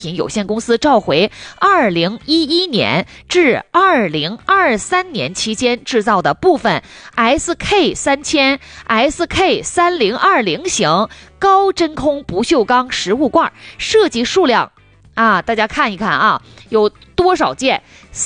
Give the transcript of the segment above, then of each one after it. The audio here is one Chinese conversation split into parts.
有限公司召回2011年至2023年期间制造的部分 SK3000、SK3020 型高真空不锈钢食物罐，设计数量大家看一看啊，有多少件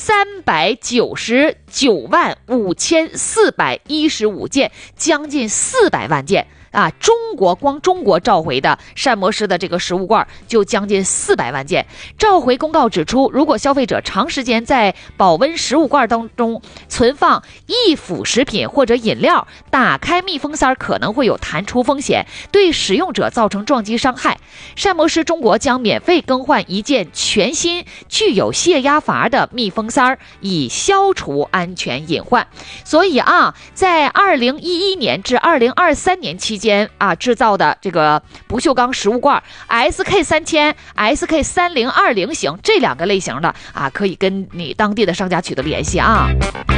？3995415件，将近400万件。光中国召回的膳魔师的这个食物罐就将近400万件。召回公告指出，如果消费者长时间在保温食物罐当中存放易腐食品或者饮料，打开密封塞可能会有弹出风险，对使用者造成撞击伤害。膳魔师中国将免费更换一件全新具有泄压阀的密封塞，以消除安全隐患。所以在2011年至2023年期间制造的这个不锈钢食物罐 SK3000、SK3020 型这2个类型的可以跟你当地的商家取得联系啊。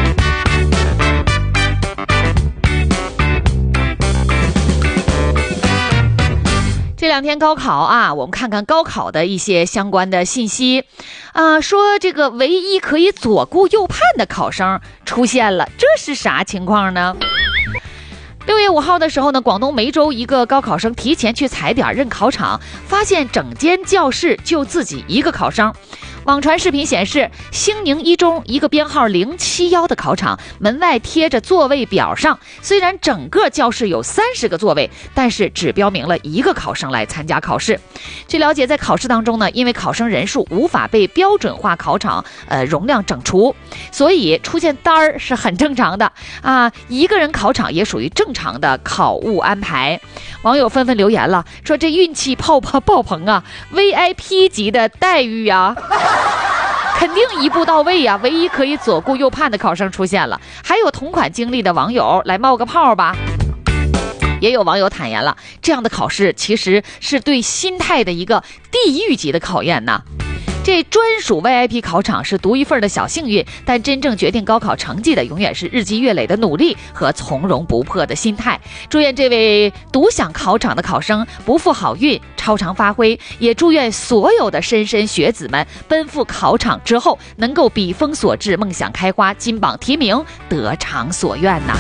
这2天高考我们看看高考的一些相关的信息说这个唯一可以左顾右盼的考生出现了，这是啥情况呢？6月5号的时候呢，广东梅州一个高考生提前去踩点认考场，发现整间教室就自己一个考生。网传视频显示，兴宁一中一个编号071的考场门外贴着座位表上，虽然整个教室有30个座位，但是只标明了1个考生来参加考试。据了解，在考试当中呢，因为考生人数无法被标准化考场容量整除，所以出现单儿是很正常的1个人考场也属于正常的考务安排。网友纷纷留言了，说这运气爆棚VIP 级的待遇肯定一步到位唯一可以左顾右盼的考生出现了。还有同款经历的网友来冒个泡吧。也有网友坦言了，这样的考试其实是对心态的一个地狱级的考验呢。这专属 VIP 考场是独一份的小幸运，但真正决定高考成绩的永远是日积月累的努力和从容不迫的心态。祝愿这位独享考场的考生不负好运，超常发挥，也祝愿所有的莘莘学子们奔赴考场之后能够笔锋所至，梦想开花，金榜题名，得偿所愿呐。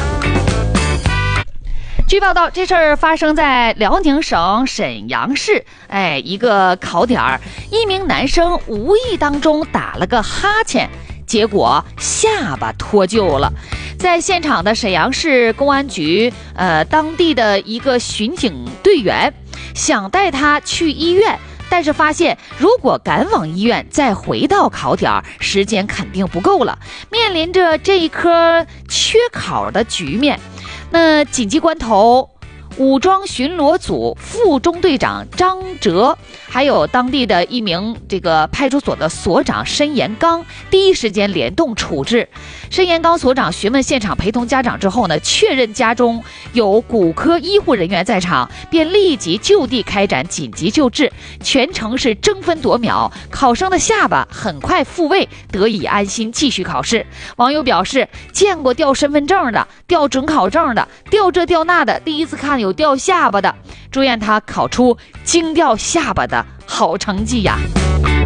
据报道，这事儿发生在辽宁省沈阳市，一个考点，一名男生无意当中打了个哈欠，结果下巴脱臼了。在现场的沈阳市公安局当地的一个巡警队员想带他去医院，但是发现如果赶往医院再回到考点，时间肯定不够了。面临着这一科缺考的局面，那紧急关头，武装巡逻组副中队长张哲，还有当地的一名这个派出所的所长申延刚，第一时间联动处置。申延刚所长询问现场陪同家长之后呢，确认家中有骨科医护人员在场，便立即就地开展紧急救治，全程是争分夺秒，考生的下巴很快复位，得以安心继续考试。网友表示，见过调身份证的，调准考证的，调这调那的，第一次看有掉下巴的，祝愿他考出惊掉下巴的好成绩呀。